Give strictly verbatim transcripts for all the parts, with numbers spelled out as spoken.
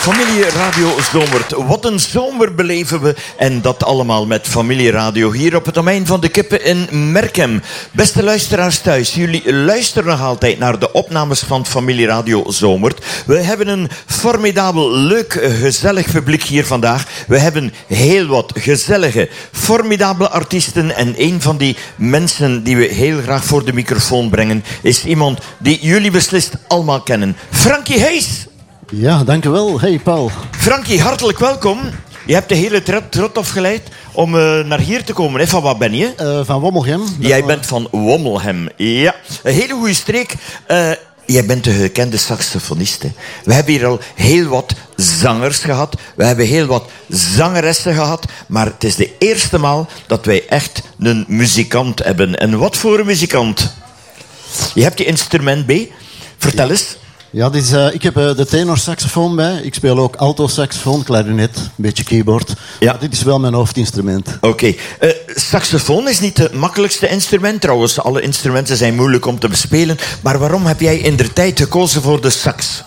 Familie Radio Zomert. Wat een zomer beleven we. En dat allemaal met Familie Radio hier op het domein van de Kippen in Merkem. Beste luisteraars thuis, jullie luisteren nog altijd naar de opnames van Familie Radio Zomert. We hebben een formidabel, leuk, gezellig publiek hier vandaag. We hebben heel wat gezellige, formidabele artiesten. En een van die mensen die we heel graag voor de microfoon brengen is iemand die jullie beslist allemaal kennen. Frankie Hees. Ja, dank u wel. Hey, Paul. Frankie, hartelijk welkom. Je hebt de hele trot, trot afgeleid om uh, naar hier te komen. Hè? Van wat ben je? Uh, van Wommelgem. Jij we... bent van Wommelgem. Ja, een hele goede streek. Uh, jij bent de gekende saxofonist. Hè? We hebben hier al heel wat zangers gehad. We hebben heel wat zangeressen gehad. Maar het is de eerste maal dat wij echt een muzikant hebben. En wat voor een muzikant? Je hebt je instrument bij. Vertel ja. eens. Ja, dit is, uh, ik heb uh, de tenorsaxofoon bij. Ik speel ook altosaxofoon, klarinet, een beetje keyboard. Ja. Maar dit is wel mijn hoofdinstrument. Oké. Okay. Uh, saxofoon is niet het makkelijkste instrument. Trouwens, alle instrumenten zijn moeilijk om te bespelen. Maar waarom heb jij indertijd gekozen voor de sax?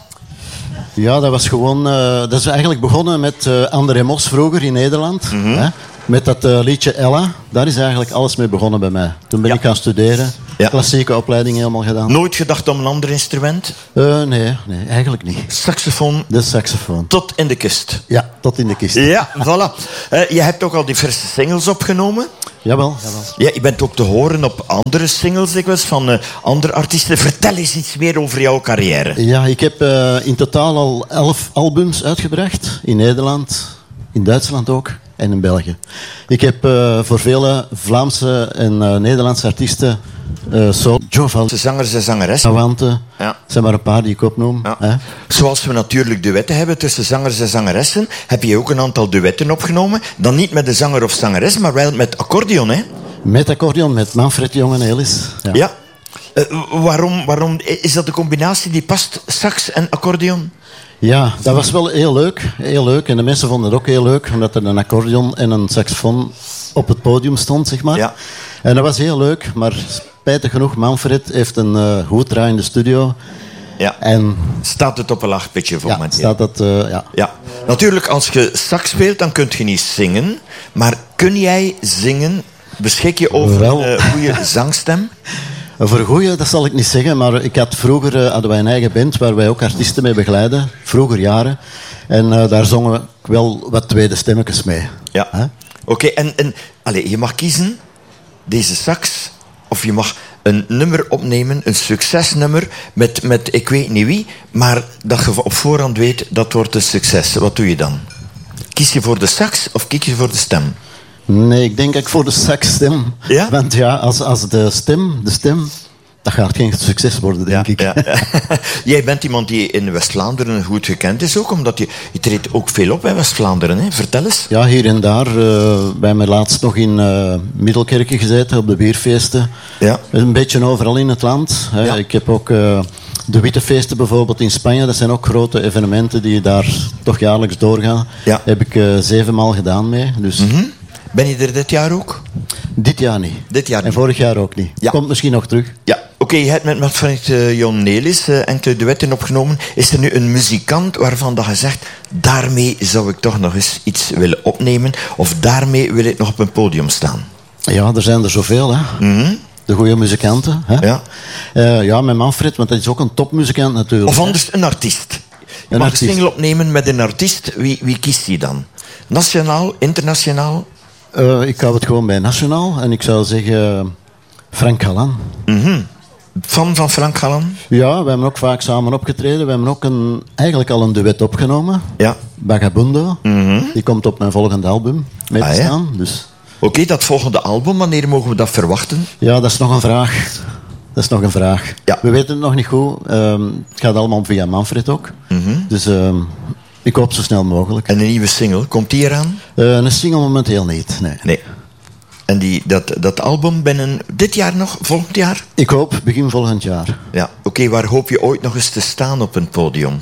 Ja, dat was gewoon... Uh, dat is eigenlijk begonnen met uh, André Mos vroeger in Nederland. Mm-hmm. Hè? Met dat uh, liedje Ella. Daar is eigenlijk alles mee begonnen bij mij. Toen ben ja. ik gaan studeren. Ja. Klassieke opleiding helemaal gedaan. Nooit gedacht om een ander instrument? Uh, nee, nee, eigenlijk niet. Saxofoon? De saxofoon. Tot in de kist? Ja, tot in de kist. Ja, voilà. Uh, je hebt ook al diverse singles opgenomen. Jawel, jawel. Ja, je bent ook te horen op andere singles dikwijls van uh, andere artiesten. Vertel eens iets meer over jouw carrière. Ja, ik heb uh, in totaal al elf albums uitgebracht. In Nederland, in Duitsland ook. En in België. Ik heb uh, voor vele Vlaamse en uh, Nederlandse artiesten... Uh, zo, Joe Val... Zangers en zangeressen. Awante. Ja. zijn maar een paar die ik opnoem. Ja. Hè? Zoals we natuurlijk duetten hebben tussen zangers en zangeressen, heb je ook een aantal duetten opgenomen. Dan niet met de zanger of zangeres, maar wel met accordeon, hè? Met accordeon, met Manfred Jongenelis. Ja. ja. Uh, waarom, waarom is dat de combinatie die past, sax en accordeon? Ja, dat was wel heel leuk, heel leuk. En de mensen vonden het ook heel leuk, omdat er een accordeon en een saxofoon op het podium stond, zeg maar. Ja. En dat was heel leuk, maar spijtig genoeg, Manfred heeft een uh, goed draaiende studio. Ja. En staat het op een laag pitje voor ja, moment? Staat dat, uh, ja. ja. Natuurlijk, als je sax speelt, dan kun je niet zingen. Maar kun jij zingen? Beschik je over wel. een uh, goede zangstem? Voor een goeie, dat zal ik niet zeggen, maar ik had vroeger uh, hadden wij een eigen band waar wij ook artiesten mee begeleiden, vroeger jaren. En uh, daar zongen we wel wat tweede stemmetjes mee. Ja. Huh? Oké, okay, en, en allez, je mag kiezen, deze sax, of je mag een nummer opnemen, een succesnummer, met, met ik weet niet wie, maar dat je op voorhand weet, dat wordt een succes. Wat doe je dan? Kies je voor de sax of kies je voor de stem? Nee, ik denk dat ik voor de saxstem. Ja? Want ja, als, als de stem, de stem, dat gaat geen succes worden, denk ja, ik. Ja, ja. Jij bent iemand die in West-Vlaanderen goed gekend is ook, omdat je, je treedt ook veel op in West-Vlaanderen, hè? Vertel eens. Ja, hier en daar. Uh, wij hebben laatst nog in uh, Middelkerken gezeten, op de bierfeesten. Ja. Een beetje overal in het land. Hè. Ja. Ik heb ook uh, de Witte Feesten bijvoorbeeld in Spanje. Dat zijn ook grote evenementen die daar toch jaarlijks doorgaan. Ja. Heb ik uh, zevenmaal gedaan mee. Dus... Mm-hmm. Ben je er dit jaar ook? Dit jaar niet. Dit jaar niet. En vorig jaar ook niet. Ja. Komt misschien nog terug. Ja, oké. Okay, je hebt met Manfred uh, Jongenelis uh, enkele duetten opgenomen. Is er nu een muzikant waarvan dat je zegt, daarmee zou ik toch nog eens iets willen opnemen, of daarmee wil ik nog op een podium staan? Ja, er zijn er zoveel, hè. Mm-hmm. De goede muzikanten. Hè? Ja. Uh, ja, met Manfred, want dat is ook een topmuzikant natuurlijk. Of anders een artiest. Je mag een single opnemen met een artiest. Wie, wie kiest hij dan? Nationaal, internationaal? Uh, ik hou het gewoon bij nationaal. En ik zou zeggen uh, Frank Galan. Mm-hmm. Fan van Frank Galan? Ja, we hebben ook vaak samen opgetreden. We hebben ook een, eigenlijk al een duet opgenomen. Ja. Vagabundo. Mm-hmm. Die komt op mijn volgende album mee te ah, staan. Ja? Dus... Oké, okay, dat volgende album, wanneer mogen we dat verwachten? Ja, dat is nog een vraag. Dat is nog een vraag. Ja. We weten het nog niet goed. Um, het gaat allemaal via Manfred ook. Mm-hmm. Dus... Um, ik hoop zo snel mogelijk. En een nieuwe single, komt die eraan? Uh, een single momenteel niet, nee. nee. En die, dat, dat album binnen dit jaar nog, volgend jaar? Ik hoop begin volgend jaar. Ja, oké, okay, waar hoop je ooit nog eens te staan op een podium?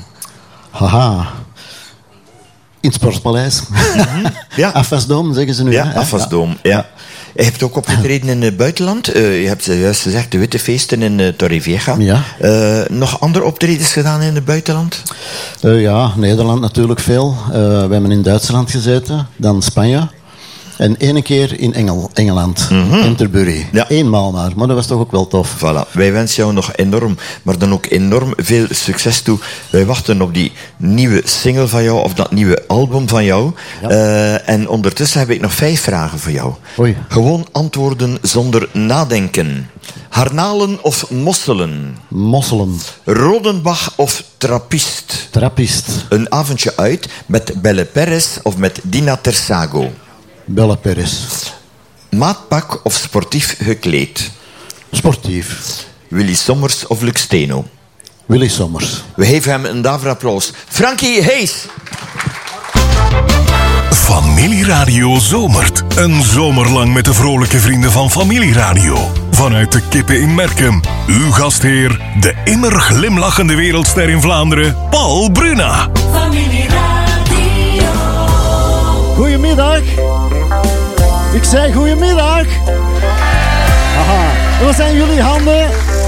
Haha. In het Sportpaleis. Mm-hmm. Ja. Afasdoom, zeggen ze nu. Ja, Afasdoom, ja. ja. Je hebt ook opgetreden in het buitenland. Uh, je hebt juist gezegd de witte feesten in uh, Torrevieja. Ja. Uh, nog andere optredens gedaan in het buitenland? Uh, ja, Nederland natuurlijk veel. Uh, we hebben in Duitsland gezeten, dan Spanje. En één keer in Engel, Engeland, mm-hmm. Canterbury. Ja. Eenmaal maar, maar dat was toch ook wel tof. Voilà. Wij wensen jou nog enorm, maar dan ook enorm veel succes toe. Wij wachten op die nieuwe single van jou, of dat nieuwe album van jou. Ja. Uh, en ondertussen heb ik nog vijf vragen voor jou. Oei. Gewoon antwoorden zonder nadenken. Harnalen of mosselen? Mosselen. Rodenbach of trappist? Trappist. Een avondje uit met Belle Perez of met Dina Tersago? Belle Perez. Maatpak of sportief gekleed? Sportief. Willy Sommers of Lux Steno? Willy Sommers. We geven hem een daver applaus. Frankie Hees. Familieradio zomert. Een zomer lang met de vrolijke vrienden van Familieradio. Vanuit de Kippen in Merkem. Uw gastheer, de immer glimlachende wereldster in Vlaanderen, Paul Bruna. Familieradio. Goedemiddag. Ik zei goedemiddag. Aha. Wat zijn jullie handen?